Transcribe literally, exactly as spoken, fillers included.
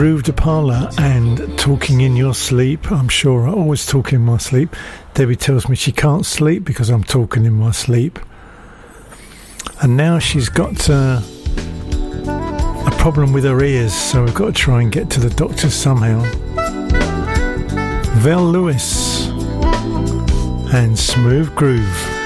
Groove the Parlour and Talking in Your Sleep. I'm sure I always talk in my sleep. Debbie tells me she can't sleep because I'm talking in my sleep. And now she's got uh, a problem with her ears, so we've got to try and get to the doctor somehow. Vel Lewis and Smooth Groove.